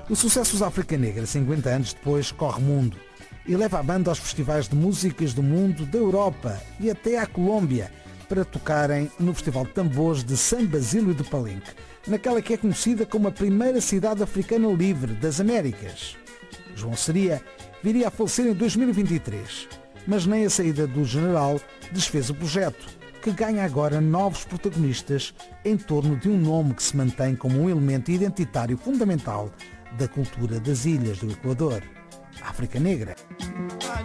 O sucesso dos África Negra, 50 anos depois, corre mundo e leva a banda aos festivais de músicas do mundo, da Europa e até à Colômbia, para tocarem no Festival de Tambores de San Basílio de Palenque, naquela que é conhecida como a primeira cidade africana livre das Américas. João Seria viria a falecer em 2023, mas nem a saída do general desfez o projeto, que ganha agora novos protagonistas em torno de um nome que se mantém como um elemento identitário fundamental da cultura das ilhas do Equador, África Negra.